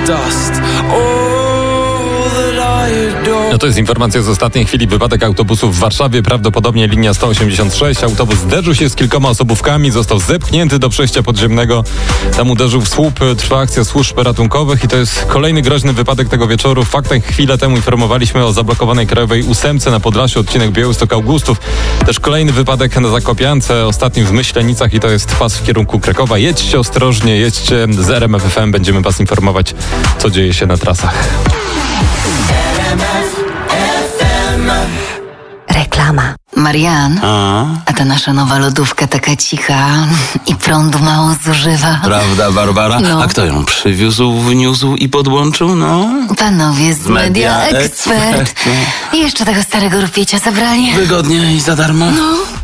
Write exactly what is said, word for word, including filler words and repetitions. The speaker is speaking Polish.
dust. All that I adore. No to jest informacja z ostatniej chwili. Wypadek autobusu w Warszawie, prawdopodobnie linia sto osiemdziesiąt sześć. Autobus zderzył się z kilkoma osobówkami, został zepchnięty do przejścia podziemnego. Tam uderzył w słup. Trwa akcja służb ratunkowych i to jest kolejny groźny wypadek tego wieczoru. W faktach chwilę temu informowaliśmy o zablokowanej krajowej ósemce na Podlasiu, odcinek Białystok-Augustów. Też kolejny wypadek na Zakopiance, ostatni w Myślenicach i to jest pas w kierunku Krakowa. Jedźcie ostrożnie, jedźcie z R M F F M. Będziemy was informować, co dzieje się na trasach. Reklama. Marian, A? a ta nasza nowa lodówka taka cicha i prądu mało zużywa. Prawda, Barbara? No. A kto ją przywiózł, wniósł i podłączył? No. Panowie z Media Media Expert. Expert, no. I jeszcze tego starego rupiecia zabrali. Wygodnie i za darmo? No.